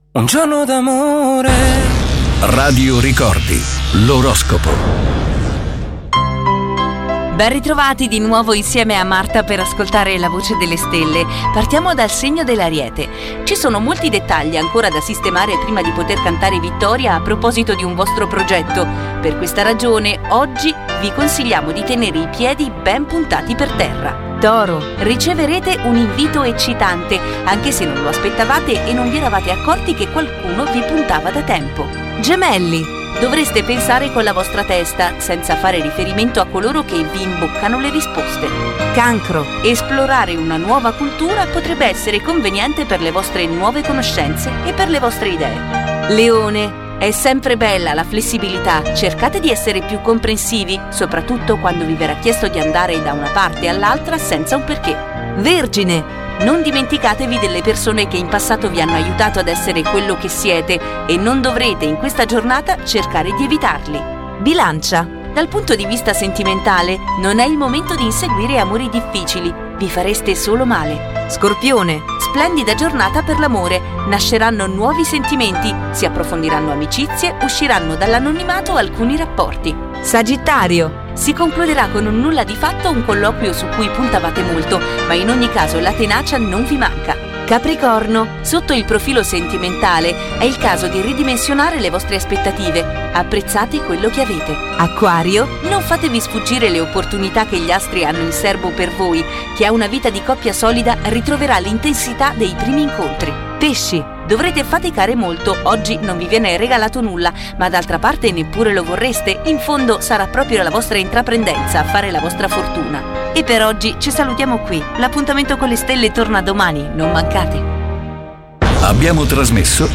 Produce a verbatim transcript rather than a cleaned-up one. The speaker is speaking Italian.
Un giorno d'amore. Radio Ricordi, l'oroscopo. Ben ritrovati di nuovo insieme a Marta per ascoltare la voce delle stelle. Partiamo dal segno dell'Ariete. Ci sono molti dettagli ancora da sistemare prima di poter cantare vittoria a proposito di un vostro progetto. Per questa ragione, oggi vi consigliamo di tenere i piedi ben puntati per terra. Toro, riceverete un invito eccitante, anche se non lo aspettavate e non vi eravate accorti che qualcuno vi puntava da tempo. Gemelli, dovreste pensare con la vostra testa, senza fare riferimento a coloro che vi imboccano le risposte. Cancro, esplorare una nuova cultura potrebbe essere conveniente per le vostre nuove conoscenze e per le vostre idee. Leone, è sempre bella la flessibilità, cercate di essere più comprensivi, soprattutto quando vi verrà chiesto di andare da una parte all'altra senza un perché. Vergine, non dimenticatevi delle persone che in passato vi hanno aiutato ad essere quello che siete e non dovrete in questa giornata cercare di evitarli. Bilancia, dal punto di vista sentimentale non è il momento di inseguire amori difficili, vi fareste solo male. Scorpione, splendida giornata per l'amore, nasceranno nuovi sentimenti, si approfondiranno amicizie, usciranno dall'anonimato alcuni rapporti. Sagittario, si concluderà con un nulla di fatto un colloquio su cui puntavate molto, ma in ogni caso la tenacia non vi manca. Capricorno, sotto il profilo sentimentale è il caso di ridimensionare le vostre aspettative, apprezzate quello che avete. Acquario, non fatevi sfuggire le opportunità che gli astri hanno in serbo per voi, chi ha una vita di coppia solida ritroverà l'intensità dei primi incontri. Pesci, dovrete faticare molto, oggi non vi viene regalato nulla, ma d'altra parte neppure lo vorreste, in fondo sarà proprio la vostra intraprendenza a fare la vostra fortuna. E per oggi ci salutiamo qui, l'appuntamento con le stelle torna domani, non mancate. Abbiamo trasmesso